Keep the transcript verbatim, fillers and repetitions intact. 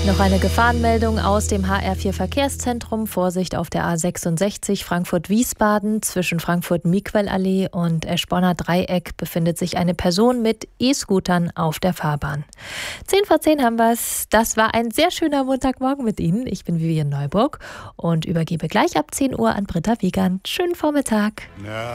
Noch eine Gefahrenmeldung aus dem H R vier Verkehrszentrum. Vorsicht auf der A sechsundsechzig Frankfurt-Wiesbaden. Zwischen Frankfurt-Miquel-Allee und Eschborner Dreieck befindet sich eine Person mit E-Scootern auf der Fahrbahn. Zehn vor zehn haben wir es. Das war ein sehr schöner Montagmorgen mit Ihnen. Ich bin Vivian Neuburg und übergebe gleich ab zehn Uhr an Britta Wiegand. Schönen Vormittag. Ja.